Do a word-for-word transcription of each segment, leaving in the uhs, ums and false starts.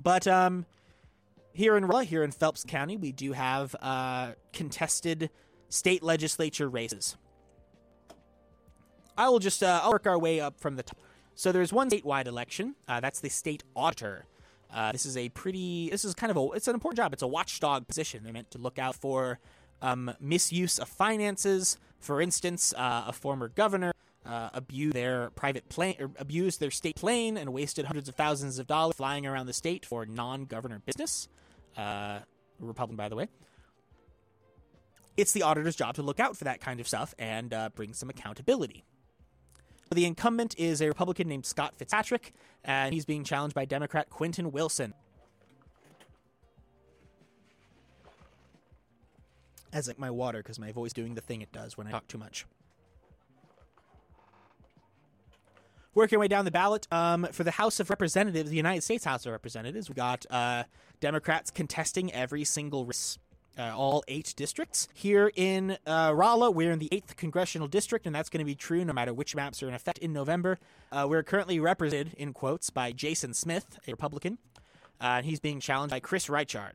But um, here in here in Phelps County, we do have uh, contested state legislature races. I will just uh, I'll work our way up from the top. So there's one statewide election. Uh, that's the state auditor. Uh, this is a pretty. This is kind of a. It's an important job. It's a watchdog position. They're meant to look out for um, misuse of finances. For instance, uh, a former governor uh, abused their private plane, or abused their state plane, and wasted hundreds of thousands of dollars flying around the state for non-governor business. Uh, Republican, by the way. It's the auditor's job to look out for that kind of stuff and uh, bring some accountability. The incumbent is a Republican named Scott Fitzpatrick, and he's being challenged by Democrat Quentin Wilson. As like my water, because my voice doing the thing it does when I talk too much. Working our way down the ballot, um, for the House of Representatives, the United States House of Representatives, we got uh, Democrats contesting every single race. Uh, all eight districts. Here in uh, Rolla, we're in the eighth Congressional District, and that's going to be true no matter which maps are in effect in November. Uh, we're currently represented, in quotes, by Jason Smith, a Republican. Uh, he's being challenged by Chris Reichard.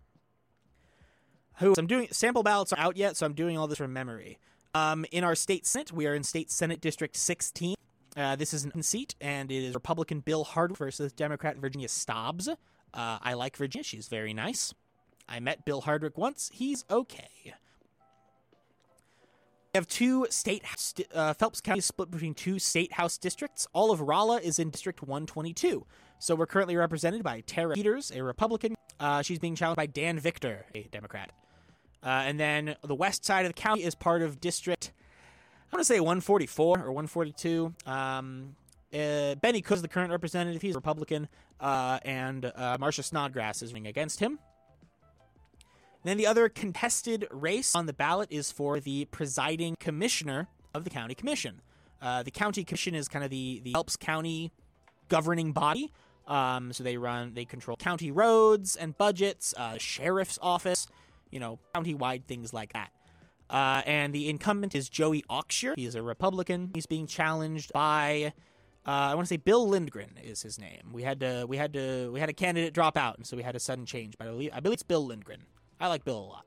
Who I'm doing sample ballots are out yet, so I'm doing all this from memory. Um, in our state senate, we are in State Senate District sixteen. Uh, this is an seat, and it is Republican Bill Hardwick versus Democrat Virginia Stobbs. Uh, I like Virginia; she's very nice. I met Bill Hardwick once. He's okay. We have two state uh, Phelps County is split between two state house districts. All of Rolla is in District one twenty-two. So we're currently represented by Tara Peters, a Republican. Uh, she's being challenged by Dan Victor, a Democrat. Uh, and then the west side of the county is part of District, I want to say one forty-four or one forty-two. Um, uh, Benny Cook is the current representative. He's a Republican. Uh, and uh, Marcia Snodgrass is running against him. Then the other contested race on the ballot is for the presiding commissioner of the county commission. Uh, the county commission is kind of the, the Phelps County governing body. Um, so they run, they control county roads and budgets, uh, sheriff's office, you know, county-wide things like that. Uh, and the incumbent is Joey Auksher. He is a Republican. He's being challenged by, uh, I want to say Bill Lindgren is his name. We had to, we had to, we had a candidate drop out, and so we had a sudden change. But I believe, I believe it's Bill Lindgren. I like Bill a lot.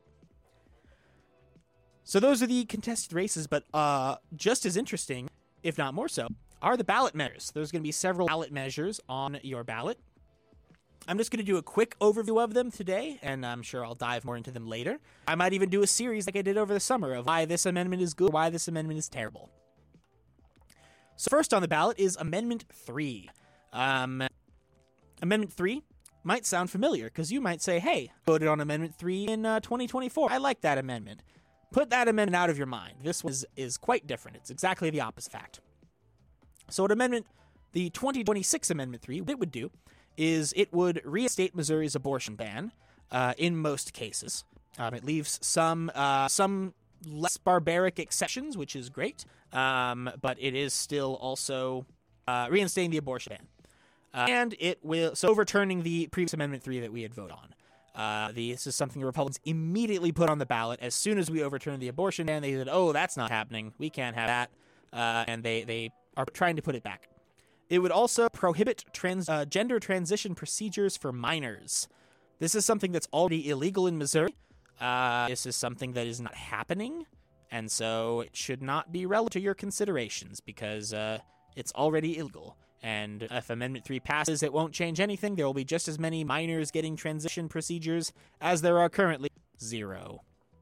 So those are the contested races, but uh, just as interesting, if not more so, are the ballot measures. There's going to be several ballot measures on your ballot. I'm just going to do a quick overview of them today, and I'm sure I'll dive more into them later. I might even do a series like I did over the summer of why this amendment is good, why this amendment is terrible. So first on the ballot is Amendment three. Um, Amendment three might sound familiar, because you might say, hey, I voted on Amendment three in uh, twenty twenty-four. I like that amendment. Put that amendment out of your mind. This one is, is quite different. It's exactly the opposite fact. So what amendment, the twenty twenty-six Amendment three, what it would do is it would reinstate Missouri's abortion ban uh, in most cases. Um, it leaves some uh, some less barbaric exceptions, which is great, um, but it is still also uh, reinstating the abortion ban. Uh, and it will, so overturning the previous Amendment three that we had voted on. Uh, the, this is something the Republicans immediately put on the ballot as soon as we overturned the abortion ban. They said, oh, that's not happening. We can't have that. Uh, and they, they are trying to put it back. It would also prohibit trans, uh, gender transition procedures for minors. This is something that's already illegal in Missouri. Uh, this is something that is not happening. And so it should not be relevant to your considerations because uh, it's already illegal. And if Amendment three passes, it won't change anything. There will be just as many minors getting transition procedures as there are currently. Zero.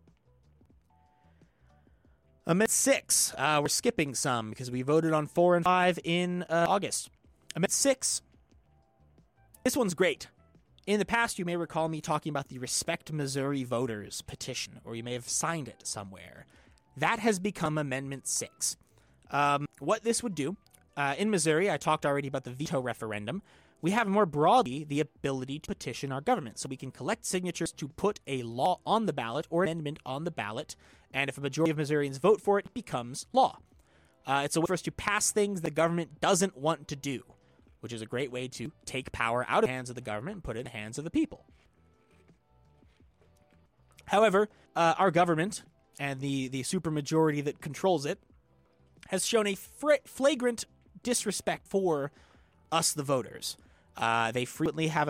Amendment six. Uh, we're skipping some because we voted on four and five in uh, August. Amendment six. This one's great. In the past, you may recall me talking about the Respect Missouri Voters petition, or you may have signed it somewhere. That has become Amendment six. Um, what this would do, uh, in Missouri, I talked already about the veto referendum. We have more broadly the ability to petition our government, so we can collect signatures to put a law on the ballot or amendment on the ballot, and if a majority of Missourians vote for it, it becomes law. Uh, it's a way for us to pass things the government doesn't want to do, which is a great way to take power out of the hands of the government and put it in the hands of the people. However, uh, our government and the, the supermajority that controls it has shown a fr- flagrant disrespect for us, the voters. Uh, they frequently have